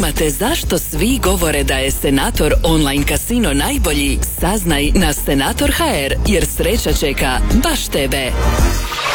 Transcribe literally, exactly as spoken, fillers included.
zanimate zašto svi govore da je Senator online kasino najbolji? Saznaj na Senator tačka h r jer sreća čeka baš tebe.